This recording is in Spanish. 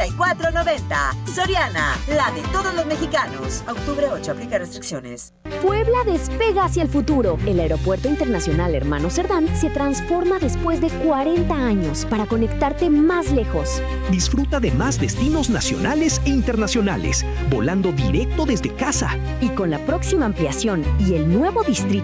34.90. Soriana, la de todos los mexicanos. A octubre 8, aplica restricciones. Puebla despega hacia el futuro. El Aeropuerto Internacional Hermano Cerdán se transforma después de 40 años para conectarte más lejos. Disfruta de más destinos nacionales e internacionales, volando directo desde casa. Y con la próxima ampliación y el nuevo distrito